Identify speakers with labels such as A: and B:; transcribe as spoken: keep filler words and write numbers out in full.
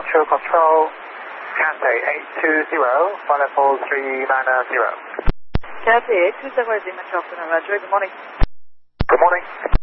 A: Metro Control, Cathay eight two zero, flight level three nine zero.
B: Cathay eight two zero, Metro Control, Roger, good morning.
A: Good morning.